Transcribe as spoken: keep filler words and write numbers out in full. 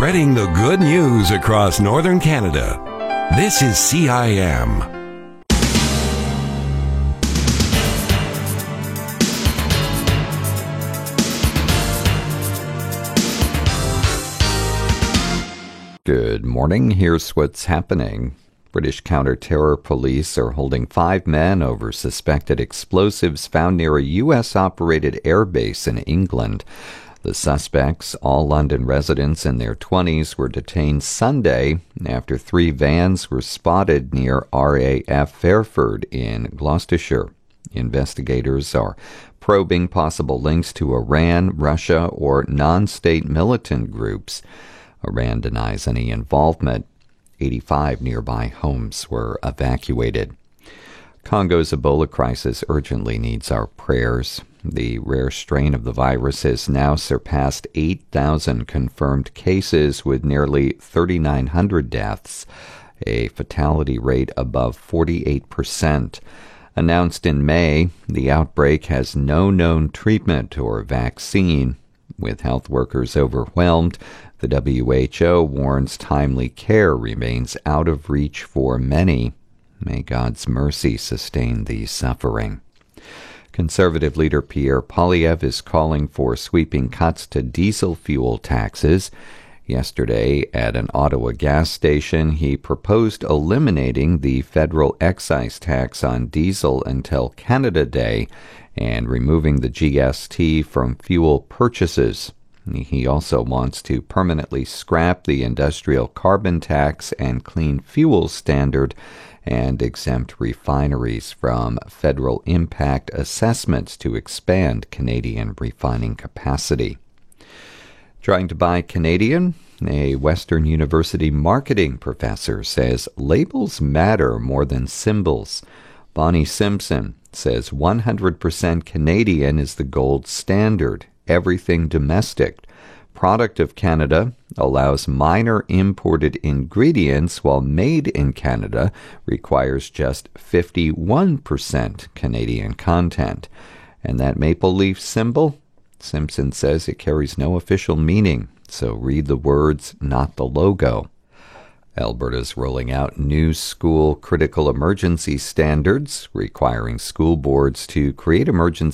spreading the good news across northern Canada. This is C I M. Good morning. Here's what's happening. British counter-terror police are holding five men over suspected explosives found near a U S-operated airbase in England. The suspects, all London residents in their twenties, were detained Sunday after three vans were spotted near R A F Fairford in Gloucestershire. Investigators are probing possible links to Iran, Russia, or non-state militant groups. Iran denies any involvement. eighty-five nearby homes were evacuated. Congo's Ebola crisis urgently needs our prayers. The rare strain of the virus has now surpassed eight thousand confirmed cases with nearly three thousand nine hundred deaths, a fatality rate above forty-eight percent. Announced in May, the outbreak has no known treatment or vaccine. With health workers overwhelmed, the W H O warns timely care remains out of reach for many. May God's mercy sustain the suffering. Conservative leader Pierre Poilievre is calling for sweeping cuts to diesel fuel taxes. Yesterday, at an Ottawa gas station, he proposed eliminating the federal excise tax on diesel until Canada Day and removing the G S T from fuel purchases. He also wants to permanently scrap the industrial carbon tax and clean fuel standard and exempt refineries from federal impact assessments to expand Canadian refining capacity. Trying to buy Canadian? A Western University marketing professor says labels matter more than symbols. Bonnie Simpson says one hundred percent Canadian is the gold standard. Everything domestic. Product of Canada allows minor imported ingredients, while made in Canada requires just fifty-one percent Canadian content. And that maple leaf symbol? Simpson says it carries no official meaning, so read the words, not the logo. Alberta's rolling out new school critical emergency standards, requiring school boards to create emergency